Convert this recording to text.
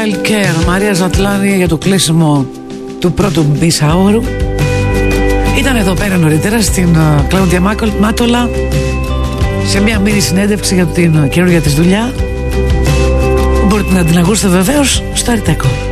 Style Care, Μαρία Ζατλάνη, για το κλείσιμο του πρώτου μπισαώρου. Ήταν εδώ πέρα νωρίτερα στην Κλάουδια Μάτολα σε μια μίνι συνέντευξη για την καινούργια της δουλειά. Μπορείτε να την ακούσετε βεβαίως στο Αριτέκο.